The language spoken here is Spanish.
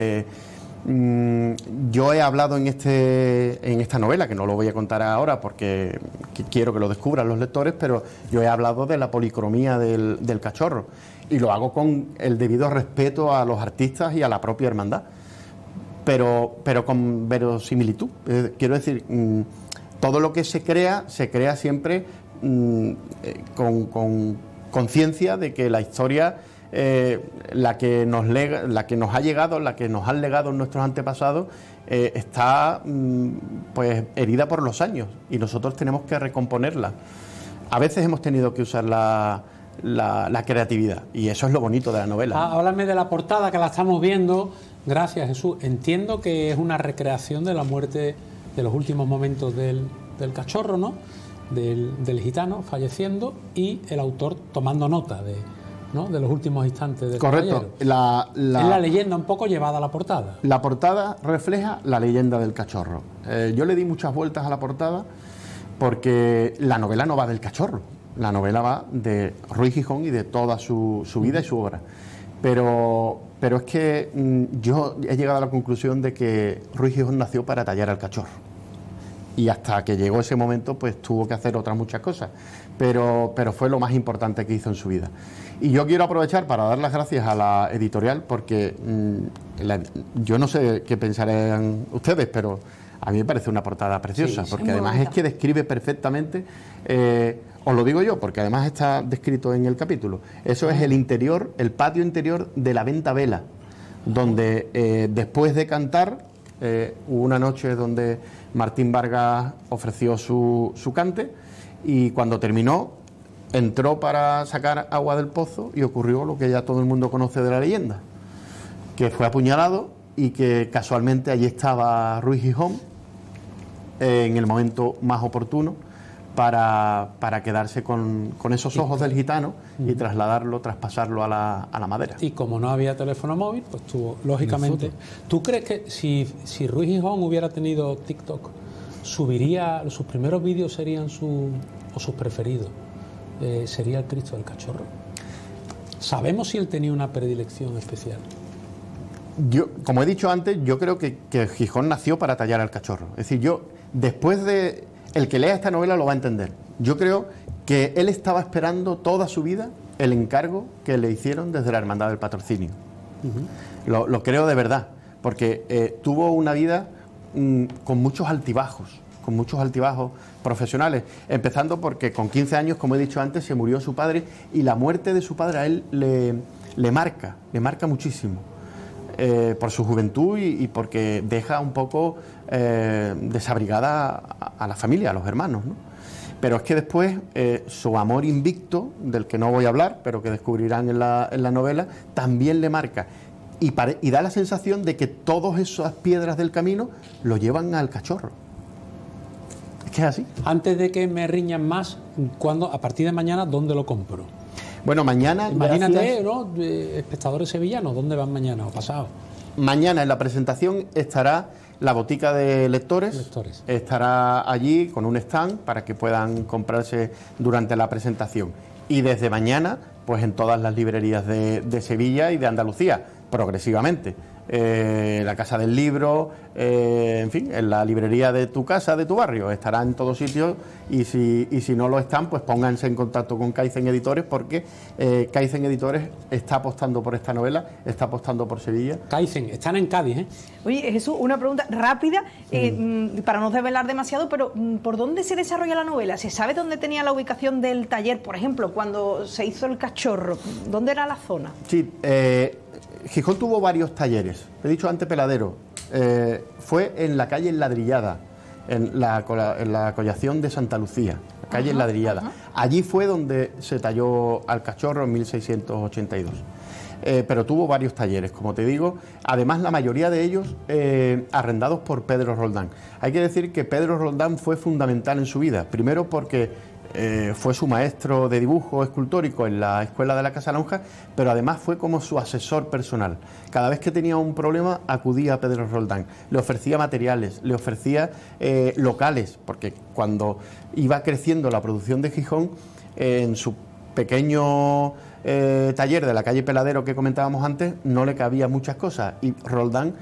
Yo he hablado en esta novela, que no lo voy a contar ahora porque quiero que lo descubran los lectores, pero yo he hablado de la policromía del cachorro, y lo hago con el debido respeto a los artistas y a la propia hermandad, pero con verosimilitud. Quiero decir, todo lo que se crea siempre con conciencia de que la historia, la que nos ha llegado, la que nos han legado nuestros antepasados, está pues herida por los años, y nosotros tenemos que recomponerla. A veces hemos tenido que usar la creatividad, y eso es lo bonito de la novela. Háblame de la portada, que la estamos viendo. Gracias, Jesús. Entiendo que es una recreación de la muerte, de los últimos momentos del cachorro, ¿no? Del gitano falleciendo, y el autor tomando nota de los últimos instantes del Correcto. caballero. Es la leyenda un poco llevada a la portada. La portada refleja la leyenda del cachorro. Yo le di muchas vueltas a la portada porque la novela no va del cachorro. La novela va de Ruy Gijón y de toda su vida y su obra. Pero es que yo he llegado a la conclusión de que Ruy Gijón nació para tallar al cachorro. Y hasta que llegó ese momento, pues tuvo que hacer otras muchas cosas. Pero fue lo más importante que hizo en su vida. Y yo quiero aprovechar para dar las gracias a la editorial, porque yo no sé qué pensarán ustedes, pero a mí me parece una portada preciosa, sí, porque además es que describe perfectamente, os lo digo yo, porque además está descrito en el capítulo. Eso es el interior, el patio interior de la Venta Vela, donde después de cantar, hubo una noche donde Martín Vargas ofreció su cante, y cuando terminó entró para sacar agua del pozo y ocurrió lo que ya todo el mundo conoce de la leyenda, que fue apuñalado, y que casualmente allí estaba Ruy Gijón en el momento más oportuno para quedarse con esos ojos del gitano y traspasarlo a la madera. Y como no había teléfono móvil, pues tuvo, lógicamente... ¿Tú crees que si Ruy Gijón hubiera tenido TikTok, subiría, sus primeros vídeos serían sus preferidos? ¿Sería el Cristo del Cachorro? ¿Sabemos si él tenía una predilección especial? Yo, como he dicho antes, yo creo que Gijón nació para tallar al cachorro. Es decir, después de... El que lea esta novela lo va a entender. Yo creo que él estaba esperando toda su vida el encargo que le hicieron desde la Hermandad del Patrocinio. Lo creo de verdad, porque tuvo una vida con muchos altibajos profesionales, empezando porque con 15 años, como he dicho antes, se murió su padre, y la muerte de su padre a él le marca muchísimo, por su juventud y porque deja un poco desabrigada a la familia, a los hermanos, ¿no? Pero es que después su amor invicto, del que no voy a hablar, pero que descubrirán en la novela, también le marca. Y da la sensación de que todas esas piedras del camino lo llevan al cachorro. Es que es así. Antes de que me riñan más, a partir de mañana, ¿dónde lo compro? Bueno, mañana... Imagínate, ¿no? Espectadores sevillanos, ¿dónde van mañana o pasado? Mañana en la presentación estará la botica de lectores. Estará allí con un stand para que puedan comprarse durante la presentación. Y desde mañana, pues en todas las librerías de Sevilla y de Andalucía, progresivamente. La Casa del Libro, en fin, en la librería de tu casa, de tu barrio, estará en todos sitios, y si no lo están, pues pónganse en contacto con Kaizen Editores, porque Kaizen Editores está apostando por esta novela, está apostando por Sevilla. Kaizen, están en Cádiz, ¿eh? Oye, Jesús, una pregunta rápida, para no desvelar demasiado, pero ¿por dónde se desarrolla la novela? ¿Se sabe dónde tenía la ubicación del taller, por ejemplo, cuando se hizo el cachorro? ¿Dónde era la zona? Sí, Gijón tuvo varios talleres. He dicho antes Peladero. Fue en la calle Enladrillada, en la collación de Santa Lucía, la calle Enladrillada. Allí fue donde se talló al cachorro en 1682. Pero tuvo varios talleres, como te digo. Además, la mayoría de ellos arrendados por Pedro Roldán. Hay que decir que Pedro Roldán fue fundamental en su vida. Primero porque fue su maestro de dibujo escultórico en la escuela de la Casa Lonja, pero además fue como su asesor personal. Cada vez que tenía un problema acudía a Pedro Roldán, le ofrecía materiales, le ofrecía locales, porque cuando iba creciendo la producción de Gijón, en su pequeño taller de la calle Peladero que comentábamos antes no le cabía muchas cosas y Roldán